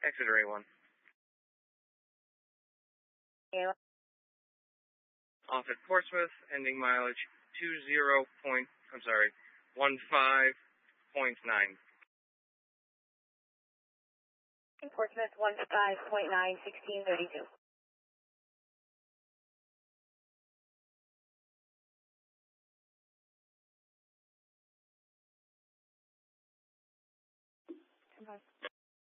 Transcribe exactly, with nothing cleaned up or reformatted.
Exeter A one. Yeah. Off at Portsmouth, ending mileage two zero point, I'm sorry, one five point nine. Portsmouth, one five point nine, sixteen thirty-two. Come on.